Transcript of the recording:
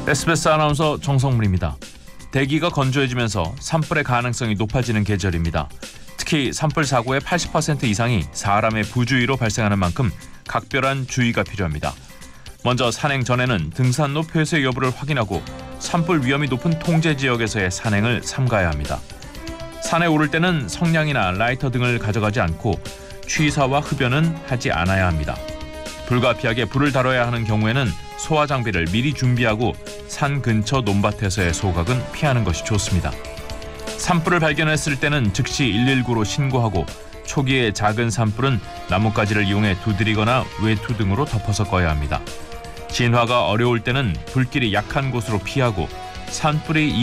SBS 아나운서 정성문입니다. 대기가 건조해지면서 산불의 가능성이 높아지는 계절입니다. 특히 산불 사고의 80% 이상이 사람의 부주의로 발생하는 만큼 각별한 주의가 필요합니다. 먼저 산행 전에는 등산로 폐쇄 여부를 확인하고 산불 위험이 높은 통제 지역에서의 산행을 삼가야 합니다. 산에 오를 때는 성냥이나 라이터 등을 가져가지 않고 취사와 흡연은 하지 않아야 합니다. 불가피하게 불을 다뤄야 하는 경우에는 소화 장비를 미리 준비하고 산 근처 논밭에서의 소각은 피하는 것이 좋습니다. 산불을 발견했을 때는 즉시 119로 신고하고 초기에 작은 산불은 나뭇가지를 이용해 두드리거나 외투 등으로 덮어서 꺼야 합니다. 진화가 어려울 때는 불길이 약한 곳으로 피하고 산불이